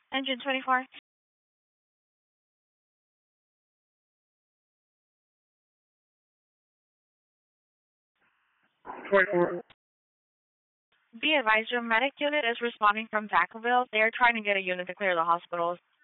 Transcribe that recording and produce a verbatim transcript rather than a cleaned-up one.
Engine twenty-four. twenty-four. Be advised, your medic unit is responding from Vacaville. They are trying to get a unit to clear the hospitals.